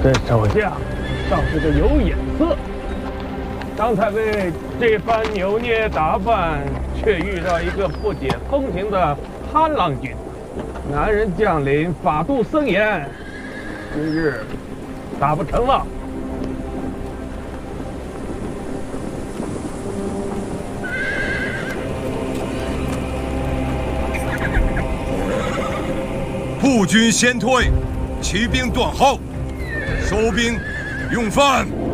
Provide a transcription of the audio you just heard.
这手下倒是个有眼色，刚才为这番扭捏打扮，却遇到一个不解风情的潘郎君。男人将领法度森严，今日打不成了。 步军先退，骑兵断后，收兵用饭。